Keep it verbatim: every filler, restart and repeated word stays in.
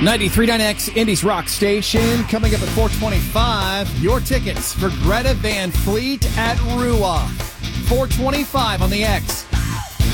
ninety-three point nine X, Indy's Rock Station. Coming up at four twenty-five, your tickets for Greta Van Fleet at R U A. four twenty-five on the X.